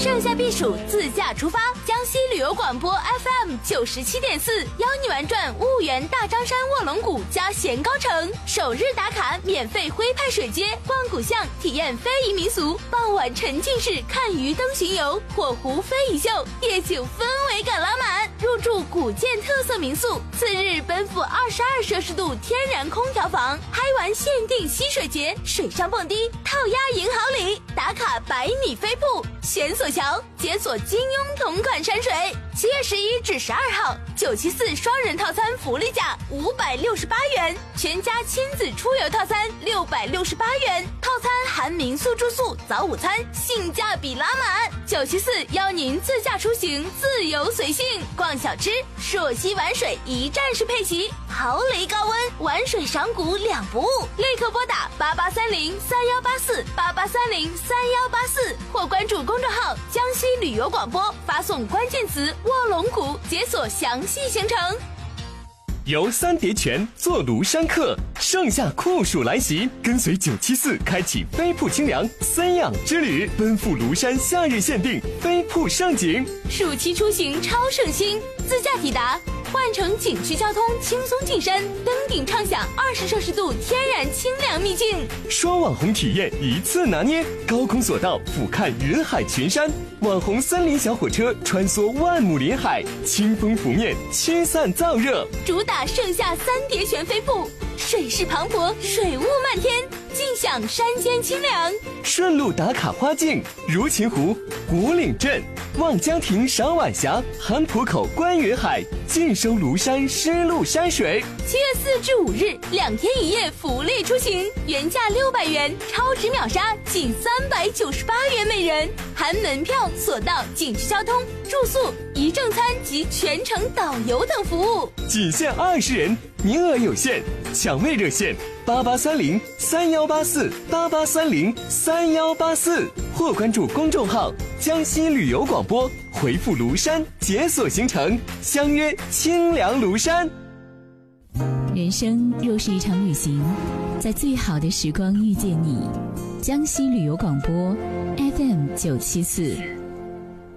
盛夏避暑，自驾出发。江西旅游广播 FM 97.4，邀你玩转婺源大张山卧龙谷加咸高城，首日打卡免费徽派水街，逛古巷体验非遗民俗，傍晚沉浸式看鱼灯巡游，火湖非遗秀，夜景氛围感拉满。入住古建特色民宿，次日奔赴22摄氏度天然空调房，嗨玩限定溪水节，水上蹦迪，套鸭赢好礼，打卡100米飞瀑，悬索桥，解锁金庸同款山水。7月11至12号，974双人套餐福利价568元，全家亲子出游套餐668元，套餐含民宿住宿、早午餐，性价比拉满。974邀您自驾出行，自由随性，逛小吃，朔溪玩水一站式配齐，豪雷高温，玩水赏古两不误。立刻拨打8830-3184，8830-3184，或关注公众号江西旅游广播，发送关键词卧龙谷，解锁详细行程。 游三叠泉，坐庐山客，盛夏酷暑来袭，跟随974开启飞瀑清凉三养之旅，奔赴庐山夏日限定飞瀑盛景。 暑期出行超省心，自驾抵达，换乘景区交通轻松进山，登顶畅享20摄氏度天然清凉秘境。 双网红体验一次拿捏，高空索道俯瞰云海群山，网红森林小火车穿梭万亩林海，清风拂面，驱散燥热。 主打盛夏三叠泉飞瀑，水势磅礴，水雾漫天，尽享山间清凉。 顺路打卡花境，如琴湖、古岭镇、望江亭赏晚霞，韩浦口观云海，尽收庐山湿漉山水。 7月4至5日2天1夜福利出行，原价600元，超值秒杀仅398元每人，含门票、索道、景区交通、住宿、一正餐及全程导游等服务， 仅限20人，名额有限，抢位热线8830-3184，8830-3184，或关注公众号江西旅游广播，回复庐山解锁行程，相约清凉庐山。 人生若是一场旅行，在最好的时光遇见你。江西旅游广播 FM 974。